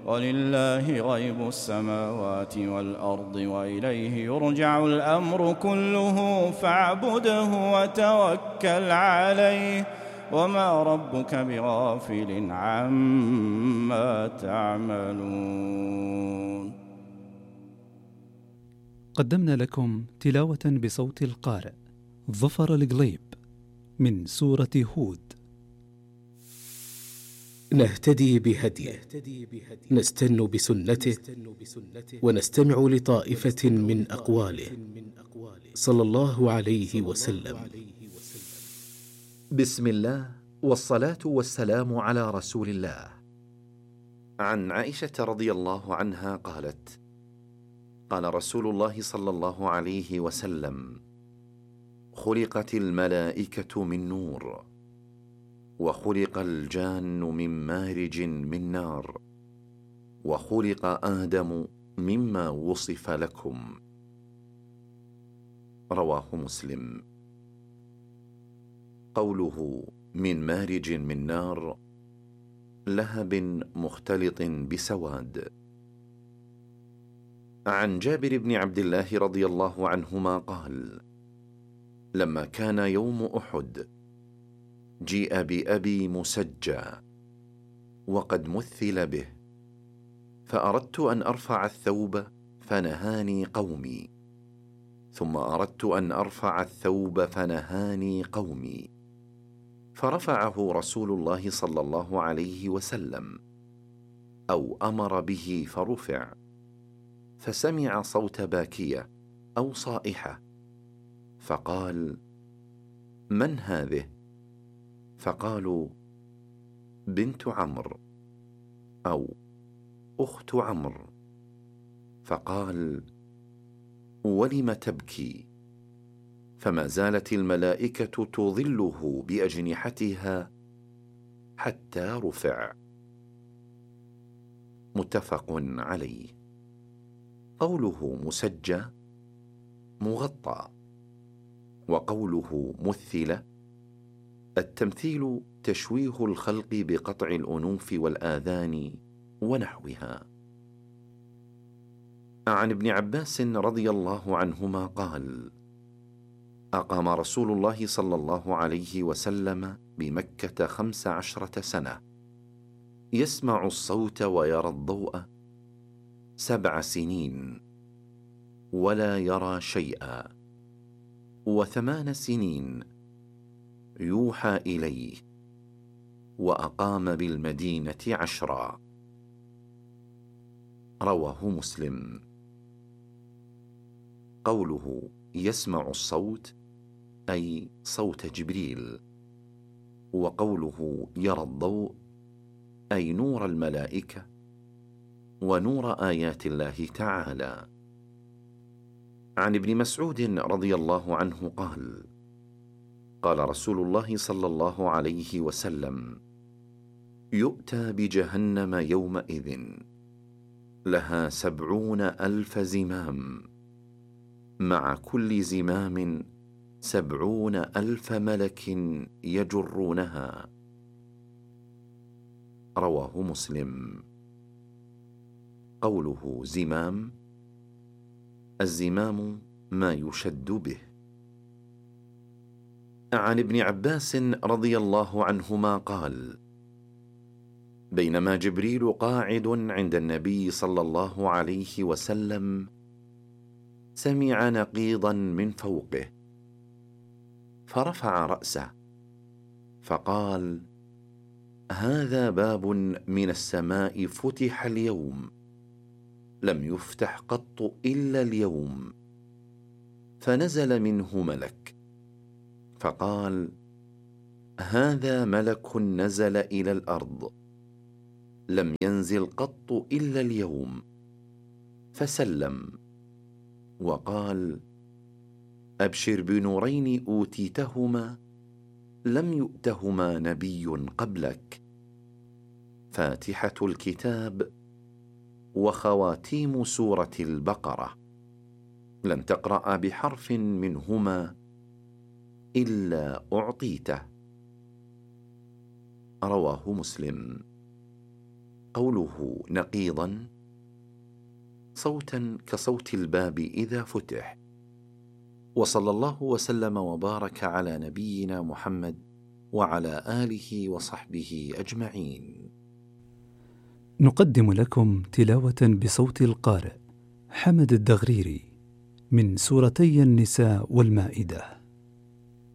ولله غيب السماوات والأرض وإليه يرجع الأمر كله فاعبده وتوكل عليه وما ربك بغافل عما تعملون. قدمنا لكم تلاوة بصوت القارئ ظفر القليب من سورة هود. نهتدي بهديه، نستن بسنته، ونستمع لطائفة من أقواله صلى الله عليه وسلم. بسم الله والصلاة والسلام على رسول الله. عن عائشة رضي الله عنها قالت: قال رسول الله صلى الله عليه وسلم: خلقت الملائكة من نور، وخلق الجان من مارج من نار، وخلق آدم مما وصف لكم. رواه مسلم. قوله من مارج من نار لهب مختلط بسواد. عن جابر بن عبد الله رضي الله عنهما قال: لما كان يوم أحد جيء بأبي مسجى وقد مثل به، فأردت أن أرفع الثوب فنهاني قومي، ثم أردت أن أرفع الثوب فنهاني قومي، فرفعه رسول الله صلى الله عليه وسلم أو أمر به فرفع، فسمع صوت باكية أو صائحة، فقال: من هذه؟ فقالوا: بنت عمرو أو أخت عمرو. فقال: ولم تبكي؟ فما زالت الملائكة تظله بأجنحتها حتى رفع. متفق عليه. قوله مسجى مغطى، وقوله مثل التمثيل تشويه الخلق بقطع الأنوف والآذان ونحوها. عن ابن عباس رضي الله عنهما قال: أقام رسول الله صلى الله عليه وسلم بمكة 15 سنة، يسمع الصوت ويرى الضوء 7 سنين ولا يرى شيئا، و8 سنين يوحى إليه، وأقام بالمدينة 10. رواه مسلم. قوله يسمع الصوت أي صوت جبريل، وقوله يرى الضوء أي نور الملائكة ونور آيات الله تعالى. عن ابن مسعود رضي الله عنه قال: قال رسول الله صلى الله عليه وسلم: يؤتى بجهنم يومئذ لها 70,000 زمام، مع كل زمام 70,000 ملك يجرونها. رواه مسلم. قوله زمام، الزمام ما يشد به. عن ابن عباس رضي الله عنهما قال: بينما جبريل قاعد عند النبي صلى الله عليه وسلم سمع نقيضا من فوقه، فرفع رأسه فقال: هذا باب من السماء فتح اليوم، لم يفتح قط إلا اليوم. فنزل منه ملك فقال: هذا ملك نزل إلى الأرض، لم ينزل قط إلا اليوم. فسلم وقال: أبشر بنورين أوتيتهما لم يؤتهما نبي قبلك، فاتحة الكتاب وخواتيم سورة البقرة، لن تقرأ بحرف منهما إلا أعطيته. رواه مسلم. قوله نقيضا صوتا كصوت الباب إذا فتح. وصلى الله وسلم وبارك على نبينا محمد وعلى آله وصحبه أجمعين. نقدم لكم تلاوة بصوت القارئ حمد الدغريري من سورتي النساء والمائدة.